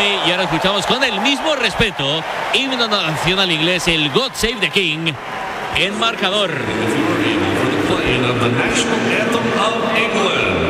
FM y ahora escuchamos con el mismo respeto himno nacional inglés, el God Save the King, en marcador. Of the national anthem of England.